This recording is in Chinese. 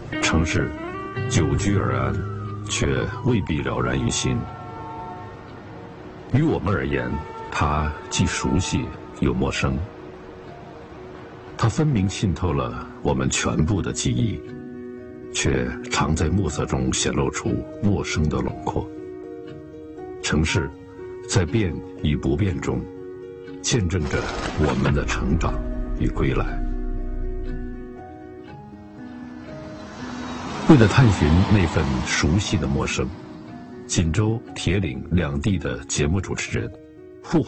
城市久居而安，却未必了然于心。于我们而言，它既熟悉又陌生。它分明浸透了我们全部的记忆，却常在暮色中显露出陌生的轮廓。城市在变与不变中，见证着我们的成长与归来。为了探寻那份熟悉的陌生，锦州、铁岭两地的节目主持人